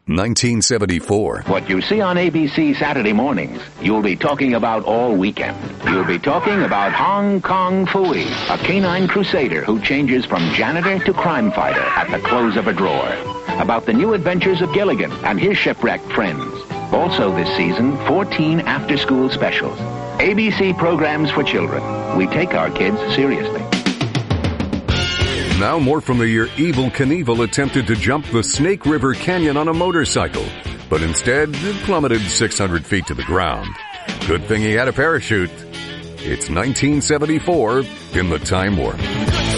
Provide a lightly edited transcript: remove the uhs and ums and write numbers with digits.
1974. What you see on ABC Saturday mornings, you'll be talking about all weekend. You'll be talking about Hong Kong Phooey, a canine crusader who changes from janitor to crime fighter at the close of a drawer. About the new adventures of Gilligan and his shipwrecked friends. Also this season, 14 after-school specials. ABC programs for children. We take our kids seriously. Now more from the year Evel Knievel attempted to jump the Snake River Canyon on a motorcycle, but instead plummeted 600 feet to the ground. Good thing he had a parachute. It's 1974 in the Time Warp.